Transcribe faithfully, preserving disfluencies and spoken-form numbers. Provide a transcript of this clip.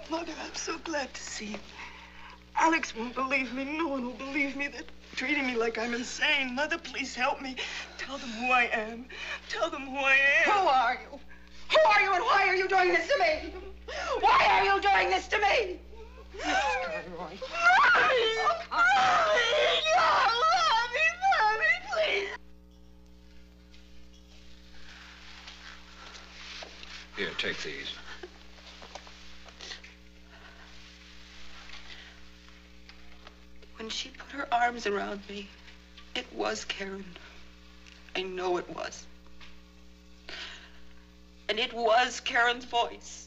Mother, I'm so glad to see you. Alex won't believe me. No one will believe me. They're treating me like I'm insane. Mother, please help me. Tell them who I am. Tell them who I am. Who are you? Who are you and why are you doing this to me? Why are you doing this to me? Missus Conroy. Mommy! Mommy! Mommy! Mommy, please! Here, take these. When she put her arms around me, it was Karen. I know it was. And it was Karen's voice.